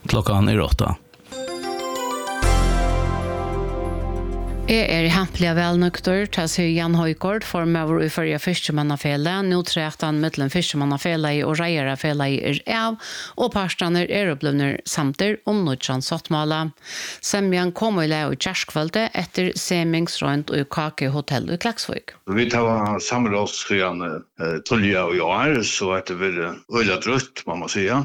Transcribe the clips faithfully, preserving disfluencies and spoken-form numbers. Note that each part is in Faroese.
Klockan är åtta. Jeg er i hempelige velnøkter til å si Jan Højgaard for med vår uførige fiskemannafele. Nå trekt han mellom fiskemannafele og reierafele er av, og parstene er opplevner samtidig om nødjan sattmala. Semjan kom i leo i kjerskvalget etter semingsrønt og kake hotell i Klaksvik. Vi tar samrådsfriande eh, tulja og år, så er det veldig øyla drøtt, må man säga.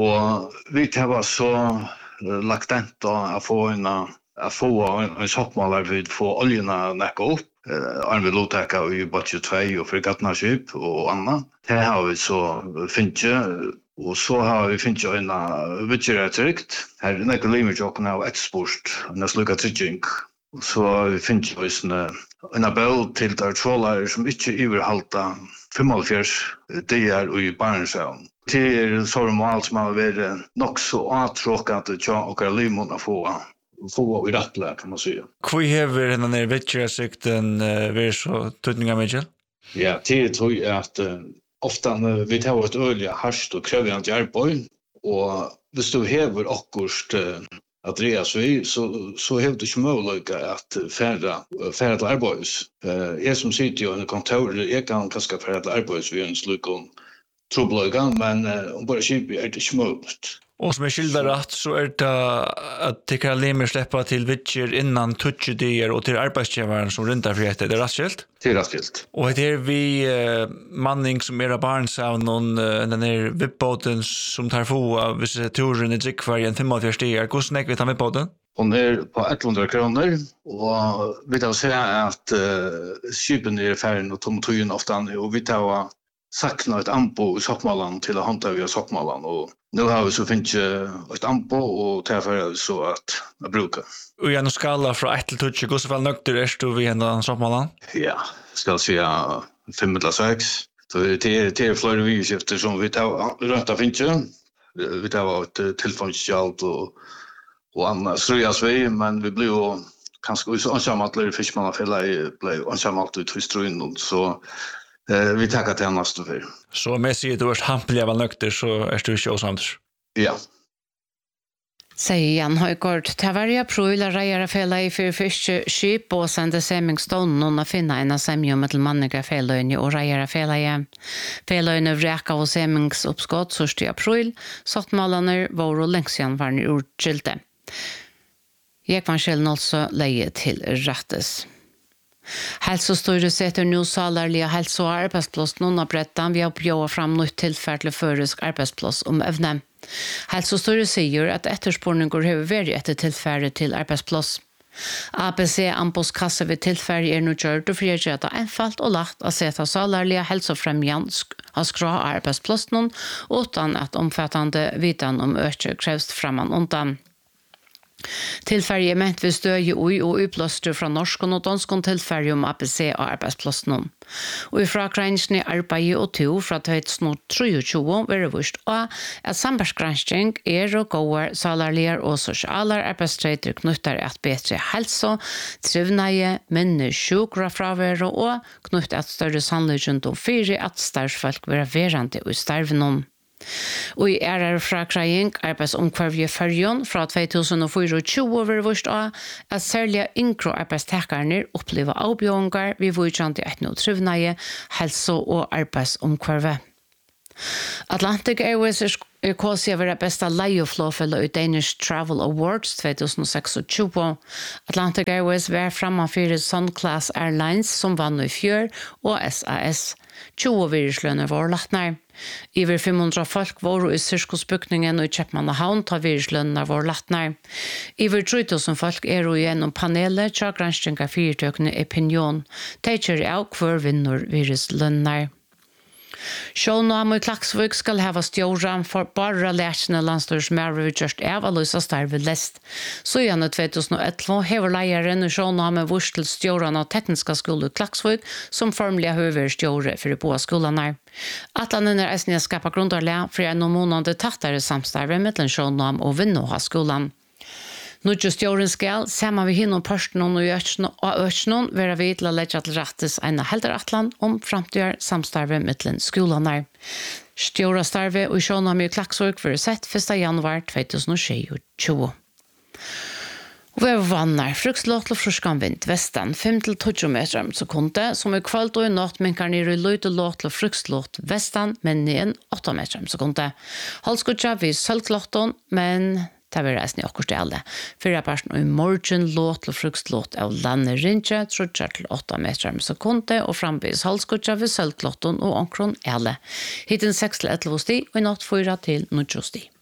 Og vi tar så eh, lagt ent å få en att få en soppmålare för att få oljorna näcka upp. Arn vi låtäcka i Batche två och fregattnarskip och annat. Här har vi så finche och så har vi finche en vitchera tryckt. Här är näcka limmerjocken av export. Nästa lucka trygging. Så har vi finche en en bäll till där trålare som inte överhalta femhundra dagar i Barnshell. Det är så normalt som har varit nog så attråkande att jag och limmerna få få i rattla kan man säga. Hvor hever denne der vetjerasikten uh, vært så tøtninga Mitchell? Ja, det tror jeg at uh, ofte uh, vi tar et øyelig harsht og krevende arbeid, og hvis du hever akkurat uh, at dreas vi, så, så hever du ikke mulighet at færre, færre til arbeids. Uh, jeg som sitter jo i kontor, jeg kan kanskje færre til arbeids ved en slik om trobladgan, men uh, om bare kjipet er det ikke mulighet. Og som er skildret rett, så er det at det kan lemer slippe til vitcher innan tutsi-dier og til arbeidsgjøveren som rundt for dette. Det er rastskilt? Det er rastskilt. Og det er vi uh, manning som er av barnsavnen, uh, den er vippbåten som tar få av hvis turen er drikkvar i en femogfjørs dier. Hvordan er vi tar vippbåten? Hon är på hundra kroner och vi tar säga att uh, skipen är färgen och tomtojen ofta och vi tar sakna ett ampo i soppmalan till att hanta via soppmalan och nu har vi så finns ett ampo och därför så att jag brukar. Och jag nu skala från ett till tutsi, hur så fall nökter är du vid en soppmalan? Ja, ska jag säga fem eller sex. Så det är det är flera vis eftersom vi tar runt att finns vi tar ett telefonskjalt och och annars ströjas vi, men vi blir kanske så ansammatler fiskmannafälla blev ansammat ut i ströjen så Eh, vi tackar till nästa för. Så med sig du är hamplig av nökter så är du inte osamt. Ja. Säger Jan Højgaard. Til varje prøvla reierafela i fyr fiske skip og sende semingstånden og finne en av semjummet til manniga feløyne og reierafela i. Feløyne vreka og semingsoppskott sørste i april, sattmalene var og lengsjan var ni utskilte. Jeg var selv altså leie til rettes. Hälsostyret sätter nu salarliga hälso- och arbetsplats någon av brettan vi har bjöd fram nytt tillfälle till förisk arbetsplats om ävne. Hälsostyret säger att efterspårningen går över varje ett tillfälle till arbetsplats. A B C Ampos kasse vid tillfälle är nu gjort och friare att enfalt och lagt att sätta salarliga hälsofrämjan av skra arbetsplats någon utan att omfattande vitan om ökning krävs framan undan. Tilfärje ment vi stöje ui og upløster fra norsk og dansk tilfärje om A B C og arbeidsplassen. Og ifra grensene arbeid og to fra to tusen og tjuetre var det vist og at samarbeidsgranskning er og går salarlier og sosialer arbeidstreiter knyttar at bedre helse, trivneie, minne sjukra fravere og knyttar at større sannleggjent og fire at starfsfolk være verande og starvnån. Og i R R frakrajing arbeidsomkvarvje fyrjon fra to tusen og tjuefire var vurst av at særlig yngre arbeidstakerne opplever avbjørnger vi vurkjent i etno trivneie, helse- og arbeidsomkvarve. Atlantic Airways er kåsi av det beste leieflåfellet i Danish Travel Awards to tusen og tjueseks. Atlantic Airways var fremmefyrt Sun Class Airlines som vann i fjør og S A S. tjue virslønner var latnar. Iver fem hundra folk var i sirkusbygningen og i Kjepmannahavn ta virslønner var latnar. Iver tre tusen folk er og gjennom panelet tja granskinga fyrtøkene opinion. Teacher av hver vinner virslønner. Sjånam i Klaksvik skal hava stjåran for bare lærsene landstørs mer vi gjørst av å løse starve lest. Så gjerne to tusen og elleve hever leieren i Sjånam vurs til stjåran av tekniska skole i Klaksvik som formelig høver stjåre for å bo av skolene. Atlanen er eisne skapa grundarlega for en månande tattere samstarve mellom Sjånam og Vinnoha skolan. Nudjo stjåren skal, sammen vi hinnom pørsten og økenen, være vi til å legge til rettes en helderatland om fremtiden samstarve mellom skolene. Stjórastarve og Sjónami og Klaksvik for sett første januar tjugohundratjúgu. Og vi vannar, frukslåt til fruskan vind, vestan, fem til tolv meter om sekunde, som i kveld og i natt minkar nere i løyte låt til frukslåt vestan, men ned åtta meter om sekunde. Halskutja vi sølklåtton, men det vil reisende akkurat i alle. Fyra person og i morgen låt til frukslåt av landet rinje, trutjar til åtta meter om sekunde, og framvis halskutja vi sølklåtton og omkron alle. Hitten seks til elleve sti, og i natt fyra til nitjo sti.